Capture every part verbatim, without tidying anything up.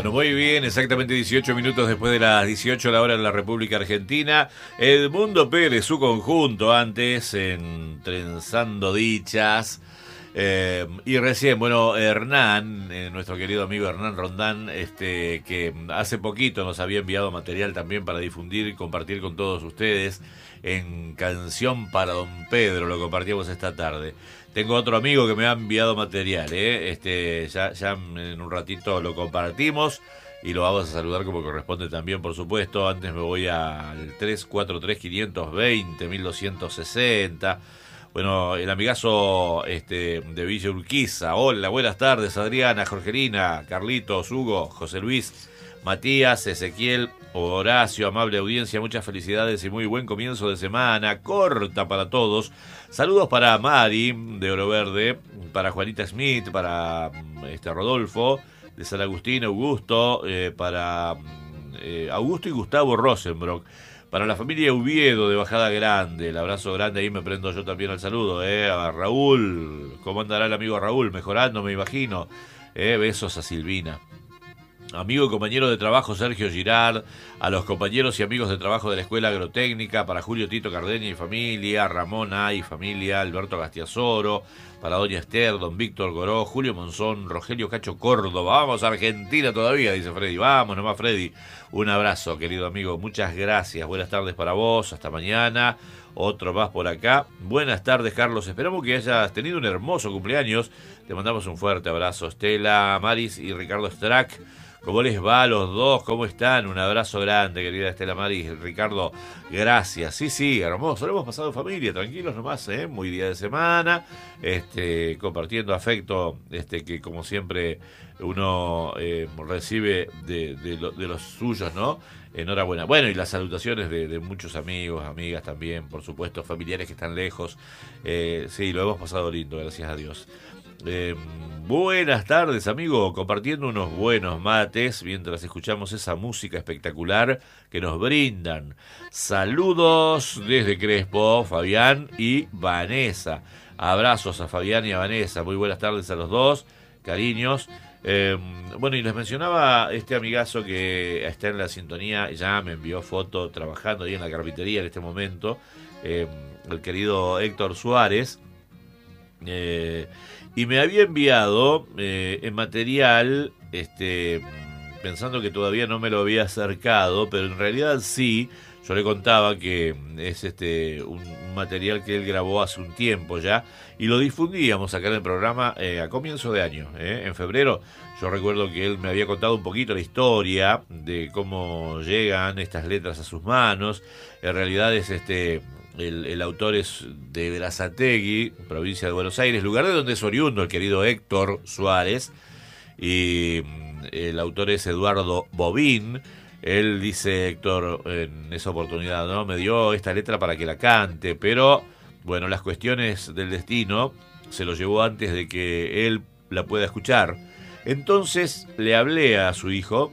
Bueno, muy bien, exactamente dieciocho minutos después de las dieciocho, la hora en la República Argentina. Edmundo Pérez, su conjunto, antes en Trenzando Dichas. Eh, y recién, bueno, Hernán, eh, nuestro querido amigo Hernán Rondán, este, que hace poquito nos había enviado material también para difundir y compartir con todos ustedes en Canción para Don Pedro, lo compartíamos esta tarde. Tengo otro amigo que me ha enviado material, ¿eh? este, ya, ya en un ratito lo compartimos y lo vamos a saludar como corresponde también, por supuesto. Antes me voy al tres cuatro tres, cinco dos cero, mil doscientos sesenta. Bueno, el amigazo este, de Villa Urquiza. Hola, buenas tardes, Adriana, Jorgelina, Carlitos, Hugo, José Luis, Matías, Ezequiel, Horacio, amable audiencia, muchas felicidades y muy buen comienzo de semana, corta para todos. Saludos para Mari de Oro Verde, para Juanita Smith, para este Rodolfo de San Agustín, Augusto, eh, para eh, Augusto y Gustavo Rosenbrock, para la familia Oviedo de Bajada Grande. El abrazo grande, ahí me prendo yo también al saludo, eh, a Raúl. ¿Cómo andará el amigo Raúl? Mejorando, me imagino. Eh, besos a Silvina. Amigo y compañero de trabajo Sergio Girard, a los compañeros y amigos de trabajo de la Escuela Agrotécnica, para Julio Tito Cardeña y familia, Ramón A y familia, Alberto Gastiazoro, para doña Esther, don Víctor Goró, Julio Monzón, Rogelio Cacho Córdoba. Vamos a Argentina todavía, dice Freddy. Vamos nomás, Freddy. Un abrazo, querido amigo. Muchas gracias. Buenas tardes para vos. Hasta mañana. Otro más por acá. Buenas tardes, Carlos. Esperamos que hayas tenido un hermoso cumpleaños. Te mandamos un fuerte abrazo. Estela, Maris y Ricardo Strack. ¿Cómo les va a los dos? ¿Cómo están? Un abrazo grande, querida Estela Maris. Ricardo, gracias. Sí, sí, hermoso. Lo hemos pasado en familia, tranquilos nomás, ¿eh? Muy día de semana, este, compartiendo afecto, este, que como siempre uno eh, recibe de, de, lo, de los suyos, ¿no? Enhorabuena. Bueno, y las salutaciones de, de muchos amigos, amigas también, por supuesto, familiares que están lejos. Eh, sí, lo hemos pasado lindo, gracias a Dios. Eh, buenas tardes, amigo, compartiendo unos buenos mates mientras escuchamos esa música espectacular que nos brindan. Saludos desde Crespo, Fabián y Vanessa. Abrazos a Fabián y a Vanessa. Muy buenas tardes a los dos, cariños. Eh, bueno, y les mencionaba este amigazo que está en la sintonía, ya me envió foto trabajando ahí en la carpintería en este momento, eh, el querido Héctor Suárez. Eh, y me había enviado eh, en material, este, pensando que todavía no me lo había acercado, pero en realidad sí. Yo le contaba que es este un, un material que él grabó hace un tiempo ya y lo difundíamos acá en el programa eh, a comienzo de año, eh, en febrero. Yo recuerdo que él me había contado un poquito la historia de cómo llegan estas letras a sus manos. En realidad es este... El, el autor es de Berazategui, provincia de Buenos Aires, lugar de donde es oriundo el querido Héctor Suárez, y el autor es Eduardo Bobín. Él dice, Héctor, en esa oportunidad, ¿no? Me dio esta letra para que la cante, pero bueno, las cuestiones del destino se lo llevó antes de que él la pueda escuchar. Entonces le hablé a su hijo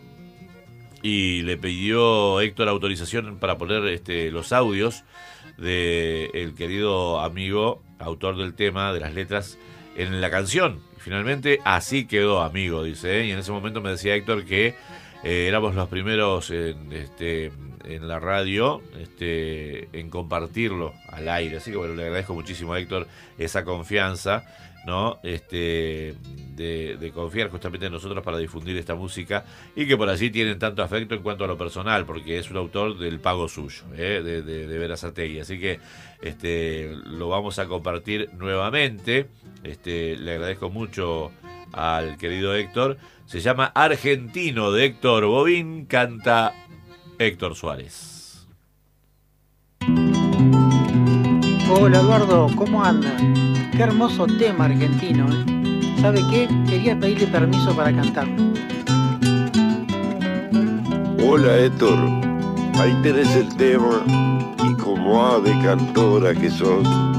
y le pidió Héctor autorización para poner este, los audios de el querido amigo, autor del tema, de las letras, en la canción. Y finalmente así quedó, amigo, dice, ¿eh? Y en ese momento me decía Héctor que eh, éramos los primeros en, este, en la radio este, en compartirlo al aire. Así que bueno, le agradezco muchísimo a Héctor esa confianza, ¿no? Este, de, de confiar justamente en nosotros para difundir esta música y que por allí tienen tanto afecto en cuanto a lo personal, porque es un autor del pago suyo, ¿eh? de, de, de Berazategui. Así que este, lo vamos a compartir nuevamente. Este, le agradezco mucho al querido Héctor. Se llama Argentino, de Héctor Bobín, canta Héctor Suárez. Hola Eduardo, ¿cómo anda? Qué hermoso tema argentino, ¿eh? ¿Sabe qué? Quería pedirle permiso para cantarlo. Hola Héctor, ahí tenés el tema y como ave cantora que sos,